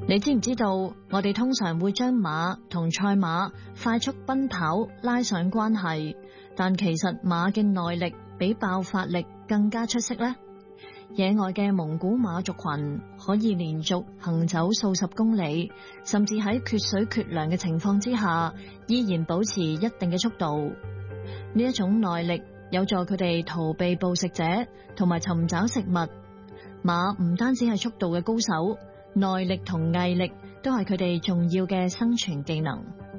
你知唔知道我哋通常會將馬同賽馬快速奔跑拉上關係，但其實馬嘅耐力比爆發力更加出色呢？野外嘅蒙古馬族群可以連續行走數十公里，甚至喺缺水缺糧嘅情況之下，依然保持一定嘅速度。呢一種耐力有助佢哋逃避捕食者同埋尋找食物。馬唔單止係速度嘅高手，耐力同毅力都係佢哋重要嘅生存技能。